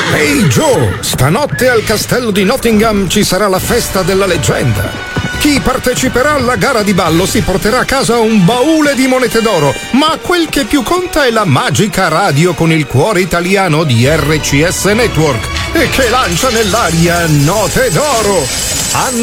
Ehi Joe, stanotte al castello di Nottingham ci sarà la festa della leggenda. Chi parteciperà alla gara di ballo si porterà a casa un baule di monete d'oro, ma quel che più conta è la magica radio con il cuore italiano di RCS Network e che lancia nell'aria note d'oro.